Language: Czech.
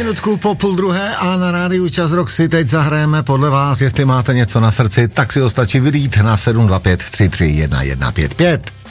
minutku po 12:30 a na rádiu Čas Rock si teď zahrajeme podle vás, jestli máte něco na srdci, tak si ho stačí vylít na 725 331 155.